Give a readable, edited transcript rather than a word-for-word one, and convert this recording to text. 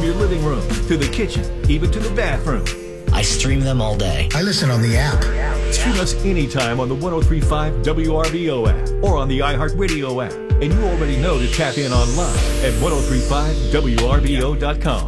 your living room, to the kitchen, even to the bathroom. I stream them all day. I listen on the app. Stream us anytime on the 1035 WRBO app or on the iHeartRadio app. And you already know to tap in online at 1035WRBO.com.